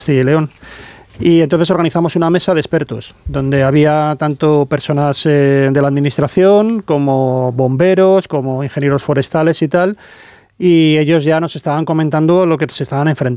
Castilla y León. Y entonces organizamos una mesa de expertos, donde había tanto personas de la administración como bomberos, como ingenieros forestales y tal, y ellos ya nos estaban comentando lo que se estaban enfrentando.